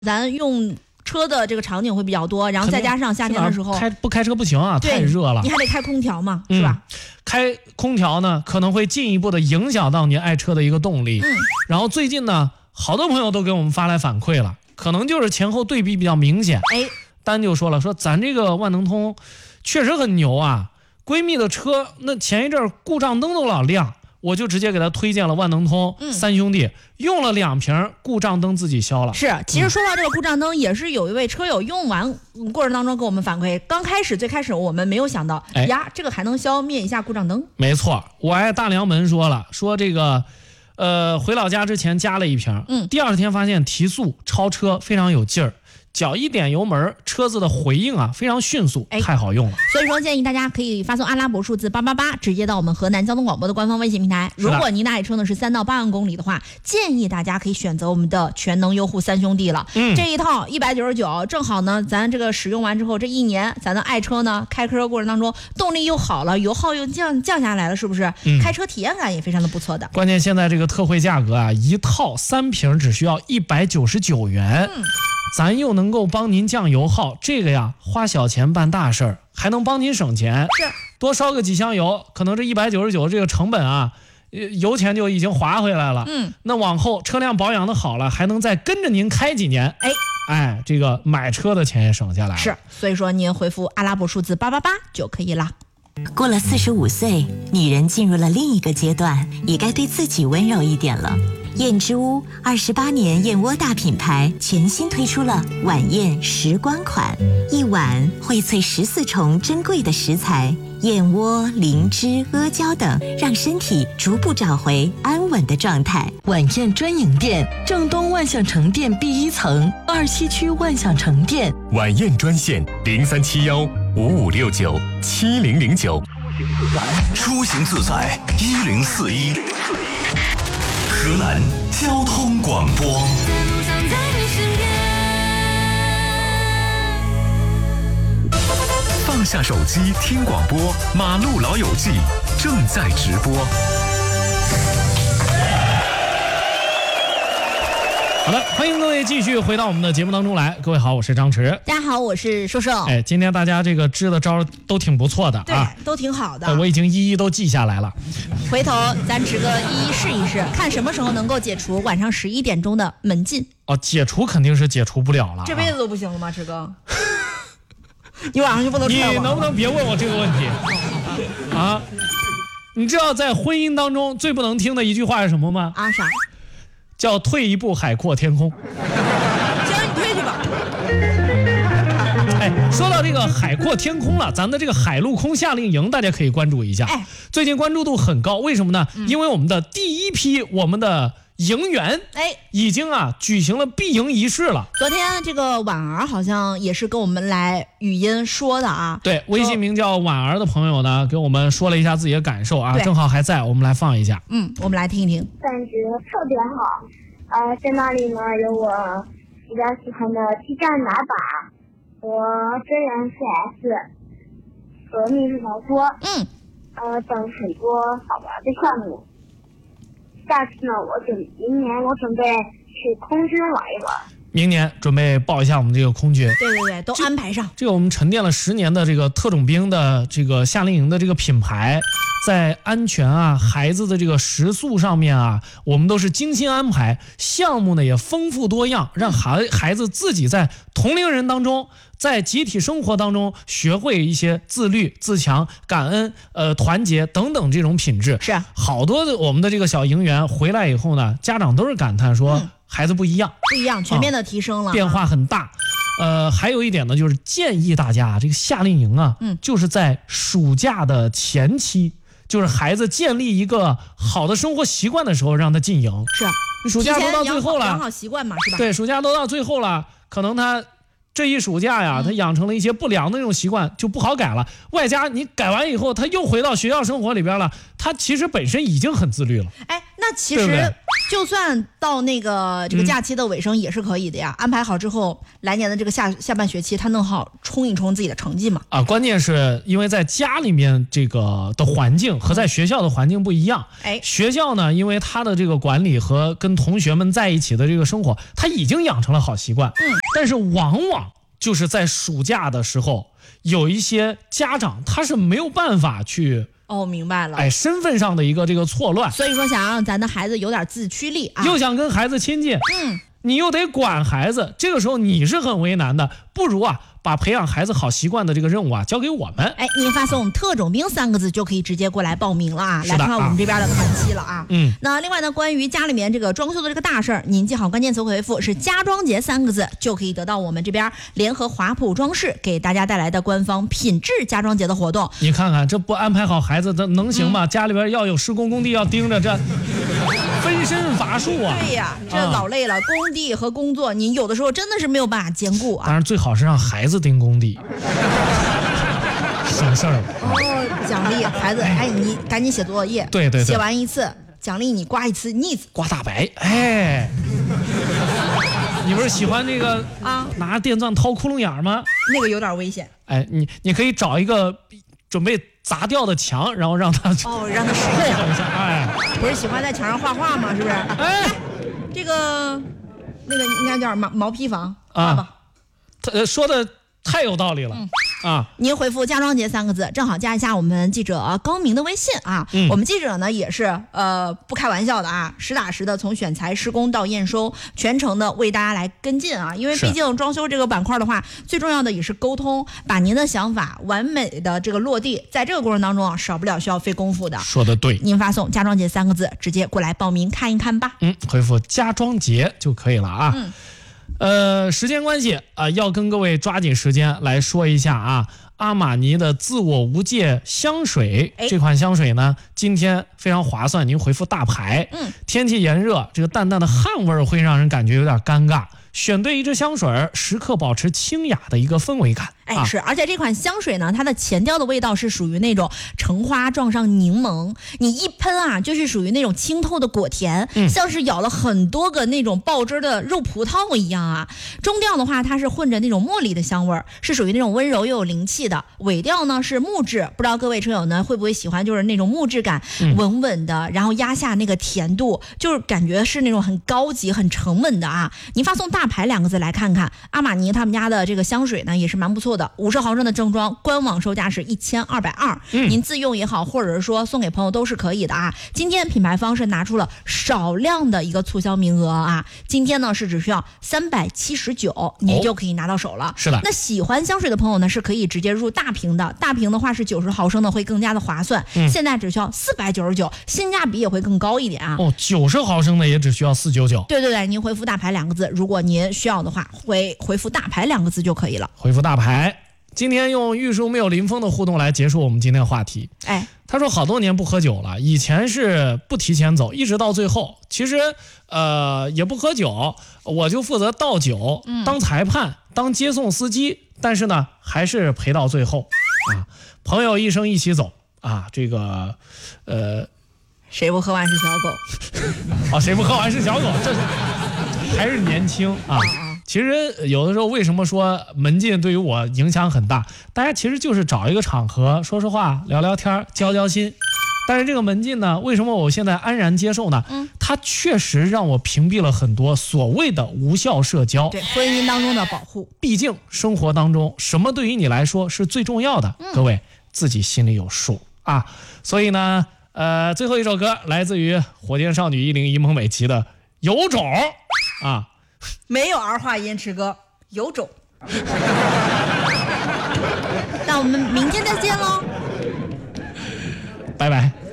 咱用车的这个场景会比较多，然后再加上夏天的时候不开车不行啊，太热了， 你还得开空调嘛，是吧？ 开空调呢可能会进一步的影响到你爱车的一个动力。然后最近呢，好多朋友都给我们发来反馈了，可能就是前后对比比较明显。丹就说了，说咱这个万能通确实很牛啊，闺蜜的车那前一阵故障灯都老亮。我就直接给他推荐了万能通，三兄弟用了2瓶，故障灯自己消了。 是，其实说到这个故障灯，也是有一位车友用完过程当中给我们反馈，最开始我们没有想到，这个还能消灭一下故障灯。 没错，我爱大梁门说了，说这个，回老家之前加了1瓶，第2天发现提速超车非常有劲儿。脚一点油门，车子的回应啊非常迅速，太好用了。 所以说建议大家可以发送阿拉伯数字888，直接到我们河南交通广播的官方微信平台。如果您的爱车呢是3到8万公里的话，建议大家可以选择我们的全能优护三兄弟了。这一套199，正好呢，咱这个使用完之后，这1年咱的爱车呢开车过程当中动力又好了，油耗又降下来了，是不是？开车体验感也非常的不错的。 关键现在这个特惠价格啊，一套3瓶只需要199元。咱又能够帮您降油耗，这个呀花小钱办大事儿，还能帮您省钱。 是， 多烧个几箱油，可能这199这个成本啊，油钱就已经划回来了。那往后车辆保养的好了，还能再跟着您开几年。这个买车的钱也省下来了。 是，所以说您回复阿拉伯数字888就可以了。 过了45岁，女人进入了另一个阶段，也该对自己温柔一点了。燕之屋28年燕窝大品牌全新推出了晚宴时光款，一碗荟萃14重珍贵的食材，燕窝、灵芝、阿胶等，让身体逐步找回安稳的状态。 晚宴专营店，正东万象城店 B1 层，2西区万象城店。 晚宴专线037155697009。出行自在1041。河南交通广播。放下手机听广播，马路老友记正在直播。 好的，欢迎各位继续回到我们的节目当中来。各位好，我是张弛。 大家好，我是瘦瘦。 今天大家这个支的招都挺不错的啊， 对，都挺好的。 我已经一一都记下来了。 回头咱弛哥一一试一试，看什么时候能够解除晚上11点钟的门禁。 解除肯定是解除不了了， 这辈子都不行了吗，弛哥？你晚上就不能你能不能别问我这个问题啊？你知道在婚姻当中最不能听的一句话是什么吗？ 啥？ 叫退一步海阔天空。 行，你退去吧。 说到这个海阔天空了，咱的这个海陆空夏令营大家可以关注一下。最近关注度很高，为什么呢？因为我们的第一批我们的营员已经举行了闭营仪式了。 昨天这个婉儿好像也是跟我们来语音说的啊。 对，微信名叫婉儿的朋友呢，给我们说了一下自己的感受啊，正好还在，我们来放一下。 我们来听一听。 感觉特别好，在那里呢有我比较喜欢的激战拿把和真人 CS 和密室逃脱，等很多好玩的项目。下次呢，明年我准备去空军玩一玩。 明年准备报一下我们这个空军。 对，都安排上。 这个我们沉淀了10年的这个特种兵的这个夏令营的这个品牌，在安全孩子的这个食宿上面我们都是精心安排，项目呢也丰富多样，让孩子自己在同龄人当中，在集体生活当中学会一些自律、自强、感恩、团结等等这种品质。 是好多的我们的这个小营员回来以后呢，家长都是感叹说，孩子不一样， 全面的提升了， 变化很大。还有一点呢，就是建议大家这个夏令营就是在暑假的前期，就是孩子建立一个好的生活习惯的时候让他进营。 是， 暑假都到最后了， 养好习惯嘛，是吧？ 对，暑假都到最后了，可能他这一暑假他养成了一些不良的那种习惯，就不好改了。外加你改完以后，他又回到学校生活里边了，他其实本身已经很自律了。 那其实就算到那个这个假期的尾声也是可以的呀。安排好之后，来年的这个下半学期，他能好冲一冲自己的成绩嘛？ 啊，关键是因为在家里面这个的环境和在学校的环境不一样。学校呢，因为他的这个管理和跟同学们在一起的这个生活，他已经养成了好习惯。但是往往就是在暑假的时候，有一些家长他是没有办法去。 明白了。 身份上的一个这个错乱， 所以说想让咱的孩子有点自驱力啊， 又想跟孩子亲近，你又得管孩子，这个时候你是很为难的，不如把培养孩子好习惯的这个任务交给我们。 您发送特种兵3个字就可以直接过来报名了啊，来看看我们这边的团期了啊。那另外呢，关于家里面这个装修的这个大事儿，您记好关键词回复是家装节3个字，就可以得到我们这边联合华普装饰给大家带来的官方品质家装节的活动。 你看看这不安排好孩子的能行吗？家里边要有施工工地要盯着，这分身乏术啊。 对呀，这老累了，工地和工作你有的时候真的是没有办法兼顾啊。 当然最好是让孩子盯工地省事儿了。奖励孩子，你赶紧写作业， 对， 写完一次奖励你刮一次腻子， 刮大白。你不是喜欢这个拿电钻掏窟窿眼吗？ 那个有点危险。 你可以找一个准备砸掉的墙，然后让他让他试一下。 不是喜欢在墙上画画吗？是不是？这个那个应该叫毛坯房画吧。 说的太有道理了。 您回复家装节3个字，正好加一下我们记者高明的微信啊。我们记者呢也是不开玩笑的啊，实打实的从选材施工到验收，全程的为大家来跟进啊。因为毕竟装修这个板块的话，最重要的也是沟通，把您的想法完美的这个落地，在这个过程当中少不了需要费功夫的。 说的对， 您发送家装节3个字，直接过来报名看一看吧。 回复家装节就可以了啊。时间关系要跟各位抓紧时间来说一下阿玛尼的自我无界香水。这款香水呢，今天非常划算，您回复大牌。天气炎热，这个淡淡的汗味会让人感觉有点尴尬。选对一支香水，时刻保持清雅的一个氛围感。 是，而且这款香水呢，它的前调的味道是属于那种橙花撞上柠檬，你一喷就是属于那种清透的果甜，像是咬了很多个那种爆汁的肉葡萄一样中调的话，它是混着那种茉莉的香味，是属于那种温柔又有灵气的。尾调呢是木质，不知道各位车友呢会不会喜欢，就是那种木质感，稳稳的，然后压下那个甜度，就是感觉是那种很高级、很沉稳的您发送大牌2个字来看看，阿玛尼他们家的这个香水呢也是蛮不错的。50毫升的正装，官网售价是1220，您自用也好，或者是说送给朋友都是可以的今天品牌方是拿出了少量的一个促销名额今天呢是只需要379，您就可以拿到手了。 是的。 那喜欢香水的朋友呢是可以直接入大瓶的，大瓶的话是90毫升的，会更加的划算。现在只需要499，性价比也会更高一点 90毫升的也只需要499。 对，您回复大牌2个字，如果您需要的话，回复大牌2个字就可以了。 回复大牌。今天用玉树没有林峰的互动来结束我们今天的话题。他说好多年不喝酒了，以前是不提前走，一直到最后。其实也不喝酒，我就负责倒酒，当裁判，当接送司机，但是呢还是陪到最后朋友一生一起走这个谁不喝完是小狗谁不喝完是小狗，这是还是年轻其实有的时候为什么说门禁对于我影响很大，大家其实就是找一个场合说说话，聊聊天，交交心。但是这个门禁呢，为什么我现在安然接受呢？它确实让我屏蔽了很多所谓的无效社交。 对，婚姻当中的保护。 毕竟生活当中什么对于你来说是最重要的，各位自己心里有数所以呢最后一首歌来自于火箭少女101孟美岐的有种没有儿化音，池哥有种。那我们明天再见喽， 拜拜。